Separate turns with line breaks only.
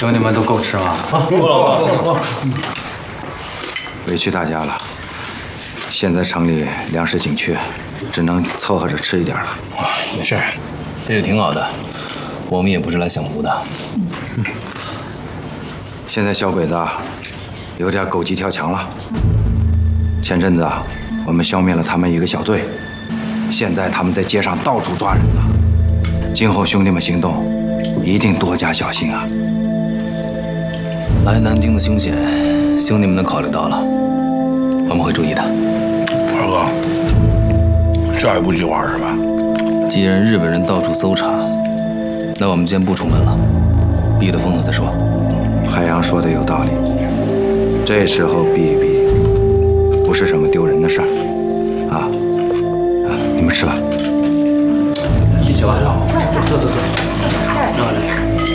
兄弟们都够吃吗？
够了。
委屈大家了。现在城里粮食紧缺，只能凑合着吃一点了。
没事，这也挺好的。我们也不是来享福的。
现在小鬼子有点狗急跳墙了。前阵子我们消灭了他们一个小队，现在他们在街上到处抓人呢。今后兄弟们行动一定多加小心啊！
来南京的凶险，兄弟们都考虑到了，我们会注意的。
二哥，下一步计划是什么？
既然日本人到处搜查，那我们先不出门了，避了风头再说。
海洋说的有道理，这时候避一避，不是什么丢人的事儿，你们吃吧。
一起晚上，坐。